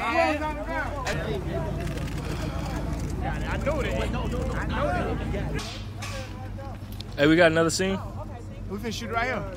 I know that. Hey, we got another scene? We finna shoot right here.